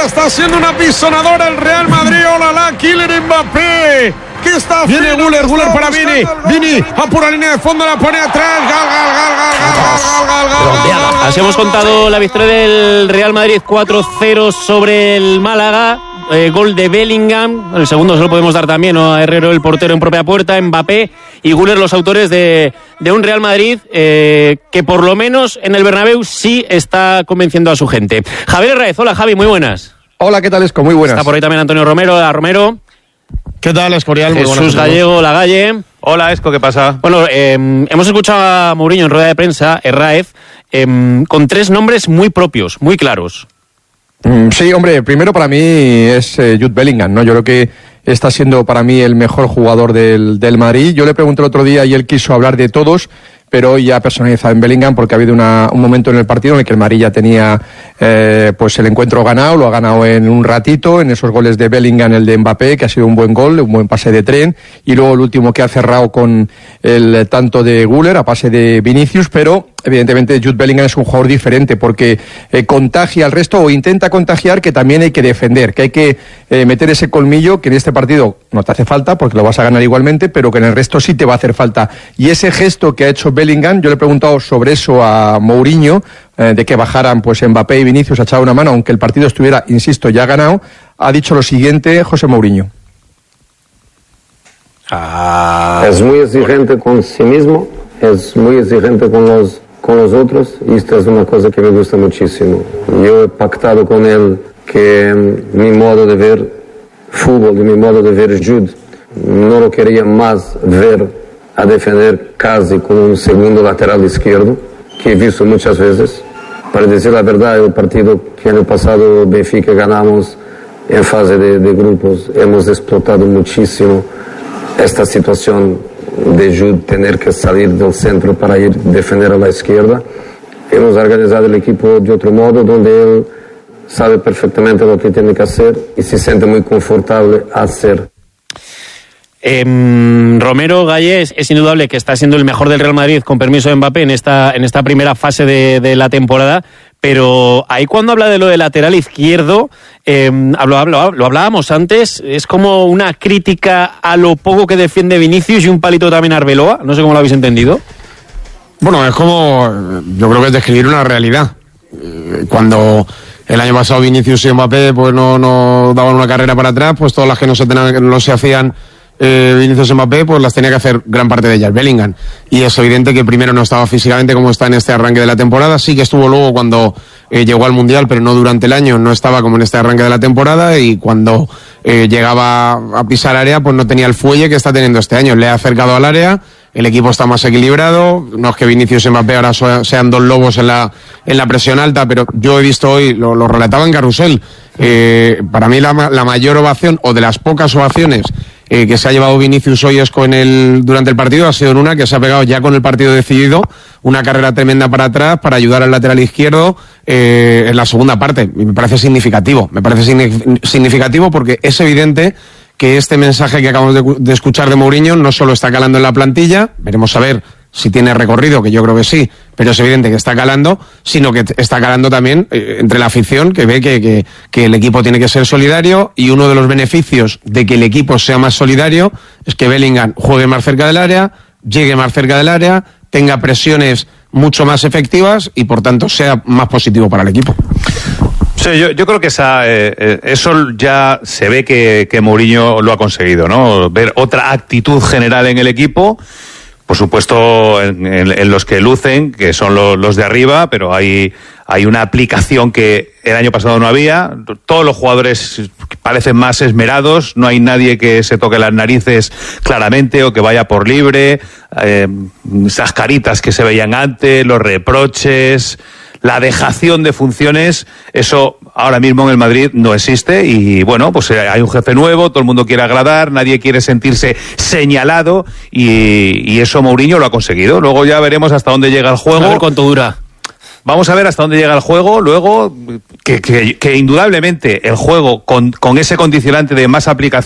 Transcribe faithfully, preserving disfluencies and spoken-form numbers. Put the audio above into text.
está haciendo una pisonadora el Real Madrid. Olala, Kylian Mbappé. ¿Qué está haciendo? Viene Güler, Güler para Vini. Vini, a pura línea de fondo, la pone atrás. Gal, gal, gal, gal, gal, gal, gal, gal, gal. Así hemos contado la victoria del Real Madrid cuatro cero sobre el Málaga. Eh, gol de Bellingham. El segundo se lo podemos dar también, ¿no? A Herrero, el portero, en propia puerta. Mbappé y Güler, los autores de, de un Real Madrid eh, que por lo menos en el Bernabéu sí está convenciendo a su gente. Javier Herráez, hola Javi, muy buenas. Hola, ¿qué tal, Esco? Muy buenas. Está por ahí también Antonio Romero. Hola Romero. ¿Qué tal, Escorial? Muy Jesús Gallego, Lagalle. Hola, Esco, ¿qué pasa? Bueno, eh, hemos escuchado a Mourinho en rueda de prensa, Herráez, eh, con tres nombres muy propios, muy claros. Mm, sí, hombre, primero para mí es eh, Jude Bellingham, ¿no? Yo creo que está siendo para mí el mejor jugador del, del Madrid. Yo le pregunté el otro día y él quiso hablar de todos, pero hoy ya personalizado en Bellingham porque ha habido una, un momento en el partido en el que el Madrid ya tenía eh, pues el encuentro ganado, lo ha ganado en un ratito, en esos goles de Bellingham, el de Mbappé, que ha sido un buen gol, un buen pase de tren, y luego el último que ha cerrado con el tanto de Güler a pase de Vinicius, pero evidentemente Jude Bellingham es un jugador diferente porque eh, contagia al resto o intenta contagiar, que también hay que defender, que hay que eh, meter ese colmillo que en este partido no te hace falta porque lo vas a ganar igualmente, pero que en el resto sí te va a hacer falta. Y ese gesto que ha hecho Bellingham, yo le he preguntado sobre eso a Mourinho, eh, de que bajaran pues Mbappé y Vinicius a echar una mano, aunque el partido estuviera, insisto, ya ganado. Ha dicho lo siguiente José Mourinho. Ah, es muy exigente con sí mismo, es muy exigente con los con los otros, y esto es una cosa que me gusta muchísimo. Yo he pactado con él que mi modo de ver fútbol y mi modo de ver Jude no lo quería más ver a defender casi como un segundo lateral izquierdo, que he visto muchas veces. Para decir la verdad, el partido que año pasado Benfica ganamos en fase de, de grupos, hemos explotado muchísimo esta situación de Jude tener que salir del centro para ir a defender a la izquierda. Hemos organizado el equipo de otro modo, donde él sabe perfectamente lo que tiene que hacer y se siente muy confortable a hacer. Eh, Romero, Galle, es, es indudable que está siendo el mejor del Real Madrid, con permiso de Mbappé, en esta, en esta primera fase de, de la temporada, pero ahí cuando habla de lo de lateral izquierdo, eh, lo, lo, lo hablábamos antes, es como una crítica a lo poco que defiende Vinicius y un palito también a Arbeloa, no sé cómo lo habéis entendido. Bueno, es como, yo creo que es describir una realidad. Cuando el año pasado Vinicius y Mbappé pues no, no daban una carrera para atrás, pues todas las que no se, tenían, no se hacían eh, Vinicius y Mbappé, pues las tenía que hacer gran parte de ellas Bellingham. Y es evidente que primero no estaba físicamente como está en este arranque de la temporada, sí que estuvo luego cuando eh, llegó al Mundial, pero no durante el año, no estaba como en este arranque de la temporada, y cuando eh, llegaba a pisar área, pues no tenía el fuelle que está teniendo este año. Le ha acercado al área, el equipo está más equilibrado, no es que Vinicius y Mbappé ahora sean dos lobos en la en la presión alta, pero yo he visto hoy, lo, lo relataba en Carrusel, eh, para mí la, la mayor ovación, o de las pocas ovaciones eh, que se ha llevado Vinicius hoy Esco en el, durante el partido, ha sido en una que se ha pegado ya con el partido decidido, una carrera tremenda para atrás para ayudar al lateral izquierdo eh, en la segunda parte, y me parece significativo, me parece significativo porque es evidente que este mensaje que acabamos de, de escuchar de Mourinho no solo está calando en la plantilla, veremos a ver si tiene recorrido, que yo creo que sí, pero es evidente que está calando, sino que está calando también eh, entre la afición, que ve que, que, que el equipo tiene que ser solidario, y uno de los beneficios de que el equipo sea más solidario es que Bellingham juegue más cerca del área, llegue más cerca del área, tenga presiones mucho más efectivas y por tanto sea más positivo para el equipo. Sí, yo, yo creo que esa, eh, eso ya se ve que, que Mourinho lo ha conseguido, ¿no? Ver otra actitud general en el equipo. Por supuesto, en, en, en los que lucen, que son lo, los de arriba, pero hay, hay una aplicación que el año pasado no había. Todos los jugadores parecen más esmerados, no hay nadie que se toque las narices claramente o que vaya por libre. Eh, esas caritas que se veían antes, los reproches, la dejación de funciones, eso ahora mismo en el Madrid no existe. Y bueno, pues hay un jefe nuevo, todo el mundo quiere agradar, nadie quiere sentirse señalado, y, y eso Mourinho lo ha conseguido. Luego ya veremos hasta dónde llega el juego. A ver cuánto dura. Vamos a ver hasta dónde llega el juego. Luego, que, que, que indudablemente el juego con, con ese condicionante de más aplicación